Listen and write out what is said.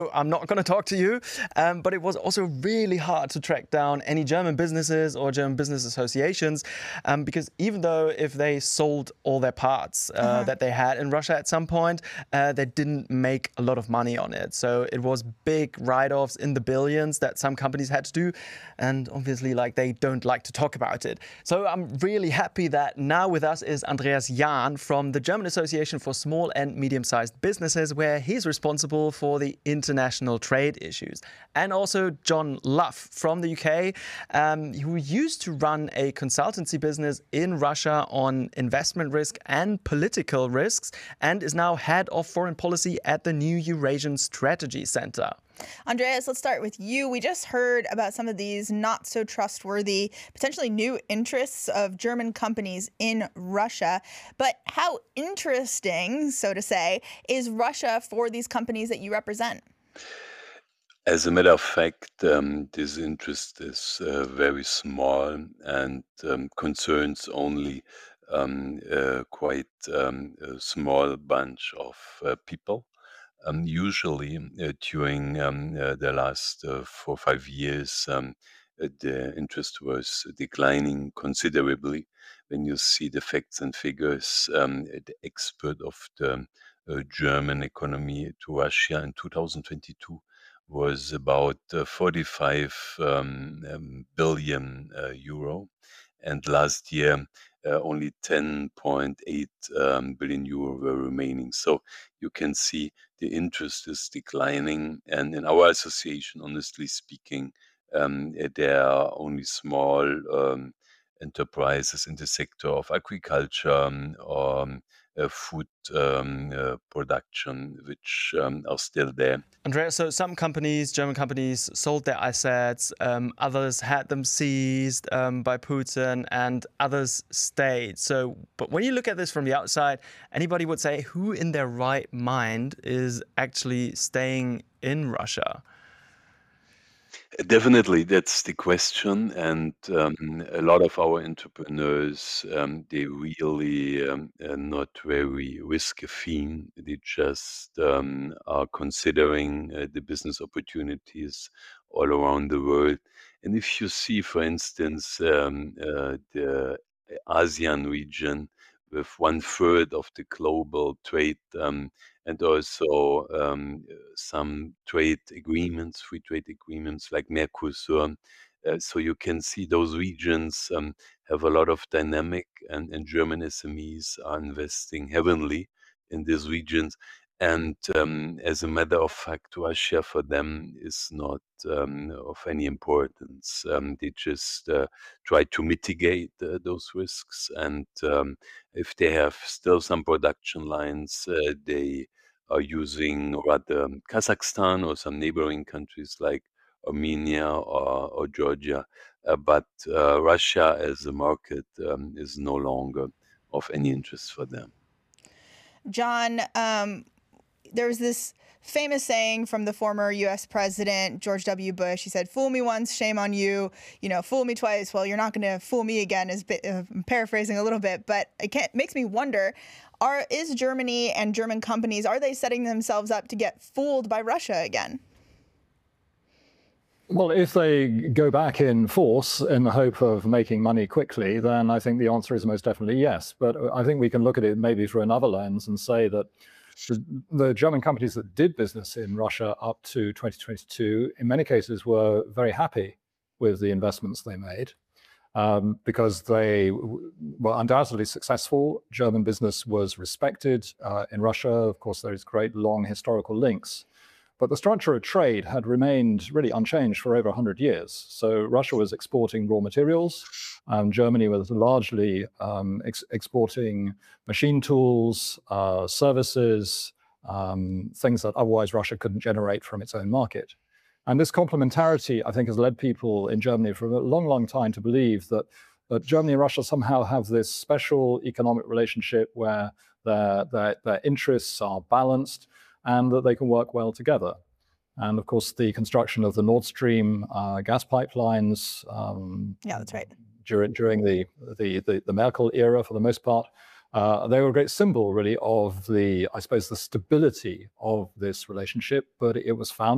I'm not going to talk to you. But it was also really hard to track down any German businesses or German business associations, because even though if they sold all their parts that they had in Russia at some point, they didn't make a lot of money on it. So it was big write-offs in the billions that some companies had to do. And obviously, like, they don't like to talk about it. So I'm really happy that now with us is Andreas Jahn from the German Association for Small and Medium-Sized Businesses, where he's responsible for the international trade issues. And also John Luff from the UK, who used to run a consultancy business in Russia on investment risk and political risks, and is now head of foreign policy at the New Eurasian Strategy Center. Andreas, let's start with you. We just heard about some of these not so trustworthy, potentially new interests of German companies in Russia. But how interesting, so to say, is Russia for these companies that you represent? As a matter of fact, this interest is very small and concerns only quite a small bunch of people. Usually, during the last 4 or 5 years, the interest was declining considerably. When you see the facts and figures, the export of the German economy to Russia in 2022 was about 45 billion euro, and last year only 10.8 billion euro were remaining. So you can see the interest is declining, and in our association, honestly speaking, there are only small enterprises in the sector of agriculture or food production, which are still there. Andreas, so some companies, German companies, sold their assets, others had them seized by Putin, and others stayed. So, but when you look at this from the outside, anybody would say, who in their right mind is actually staying in Russia? Definitely, that's the question. And a lot of our entrepreneurs, they really are not very risk-affine. They just are considering the business opportunities all around the world. And if you see, for instance, the ASEAN region with 1/3 of the global trade, and also some trade agreements, free trade agreements like Mercosur. So you can see those regions have a lot of dynamic, and German SMEs are investing heavily in these regions. And as a matter of fact, Russia for them is not of any importance. They just try to mitigate those risks. And if they have still some production lines, they are using rather Kazakhstan or some neighboring countries like Armenia or Georgia. But Russia as a market is no longer of any interest for them. John, there was this famous saying from the former U.S. president, George W. Bush. He said, "Fool me once, shame on you. Fool me twice. Well, you're not going to fool me again," I'm paraphrasing a little bit, but it makes me wonder, is Germany and German companies, are they setting themselves up to get fooled by Russia again? Well, if they go back in force in the hope of making money quickly, then I think the answer is most definitely yes. But I think we can look at it maybe through another lens and say that the German companies that did business in Russia up to 2022, in many cases, were very happy with the investments they made because they were undoubtedly successful. German business was respected in Russia. Of course, there's great long historical links. But the structure of trade had remained really unchanged for over 100 years. So Russia was exporting raw materials. Germany was largely exporting machine tools, services, things that otherwise Russia couldn't generate from its own market. And this complementarity, I think, has led people in Germany for a long, long time to believe that Germany and Russia somehow have this special economic relationship where their interests are balanced and that they can work well together. And of course, the construction of the Nord Stream gas pipelines. Yeah, that's right. During the Merkel era, for the most part, they were a great symbol, really, of I suppose, the stability of this relationship. But it was founded